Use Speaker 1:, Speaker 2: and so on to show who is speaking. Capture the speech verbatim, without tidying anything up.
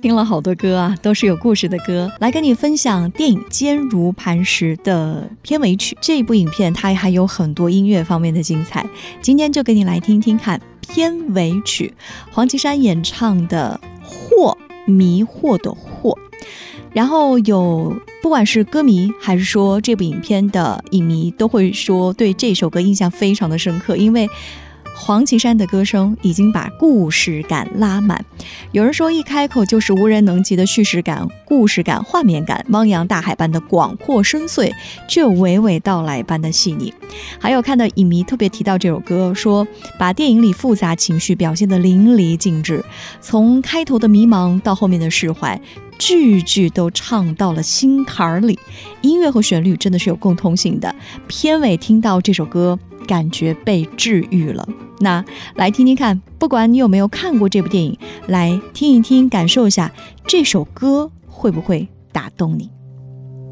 Speaker 1: 听了好多歌啊，都是有故事的歌，来跟你分享电影《坚如磐石》的片尾曲。这部影片它还有很多音乐方面的精彩，今天就跟你来听听看片尾曲，黄绮珊演唱的惑，迷惑的惑。然后有不管是歌迷还是说这部影片的影迷都会说对这首歌印象非常的深刻，因为黄绮珊的歌声已经把故事感拉满。有人说一开口就是无人能及的叙事感、故事感、画面感，汪洋大海般的广阔深邃，却有娓娓道来般的细腻。还有看到影迷特别提到这首歌，说把电影里复杂情绪表现得淋漓尽致，从开头的迷茫到后面的释怀，句句都唱到了心坎里。音乐和旋律真的是有共通性的，片尾听到这首歌感觉被治愈了。那来听听看，不管你有没有看过这部电影，来听一听，感受一下这首歌会不会打动你。